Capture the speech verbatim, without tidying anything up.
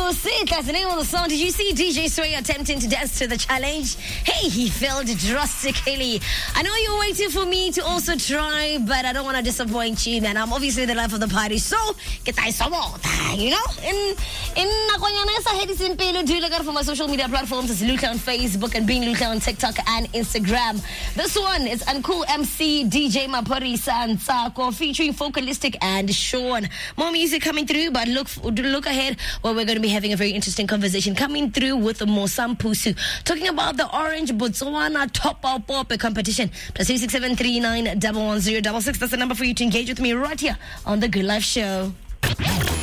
Sit, that's the name of the song. Did you see D J Sway attempting to dance to the challenge? Hey, he failed drastically. I know you're waiting for me to also try, but I don't want to disappoint you, man. I'm obviously the life of the party, so get I support, you know? In in do look out for my social media platforms. It's Luka on Facebook and Being Luka on TikTok and Instagram. This one is Uncool M C D J Maporisa and Sako featuring Focalistic and Sean. More music coming through, but look look ahead where we're going to be having a very interesting conversation coming through with Mosam Pusu talking about the Orange Botswana Top Out Pop competition. Plus three six seven three nine one one zero six six. That's the number for you to engage with me right here on the Good Life Show.